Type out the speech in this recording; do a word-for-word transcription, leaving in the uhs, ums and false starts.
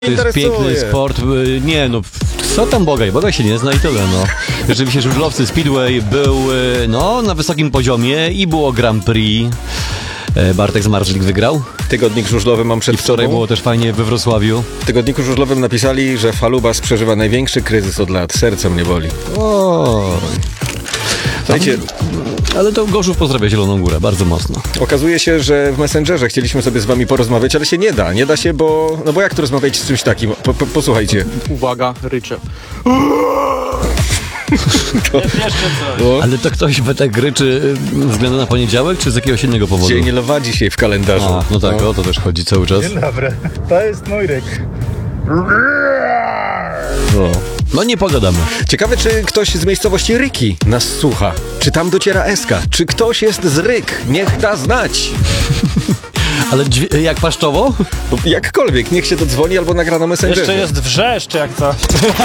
To jest piękny sport. Nie no, co tam Bogaj? Bogaj się nie zna i tyle, no. Rzeczywiście żużlowcy Speedway był, no, na wysokim poziomie i było Grand Prix. Bartek Zmarzlik wygrał. Tygodnik żużlowy mam przed I wczoraj sobą. było też fajnie we Wrocławiu. W tygodniku żużlowym napisali, że Falubas przeżywa największy kryzys od lat. Serce mnie boli. O. Słuchajcie, ale to Gorzów pozdrawia Zieloną Górę, bardzo mocno. okazuje się, że w Messengerze chcieliśmy sobie z wami porozmawiać, ale się nie da. Nie da się, bo... No bo jak tu rozmawiać z czymś takim? Po, po, posłuchajcie. Uwaga, rycze. To, Ale to ktoś we tak ryczy względem na poniedziałek, czy z jakiegoś innego powodu? Dzień lwa dzisiaj w kalendarzu. A, no tak, o to też chodzi cały czas. Dzień dobry, to jest mój ryk. No. No nie pogadamy. Ciekawe, czy ktoś z miejscowości Ryki nas słucha. Czy tam dociera Eska? Czy ktoś jest z Ryk? Niech da znać. Ale dźwię- jak paszczowo? Jakkolwiek, niech się dodzwoni albo nagra na Messengerze. Jeszcze jest wrzeszcz jak coś.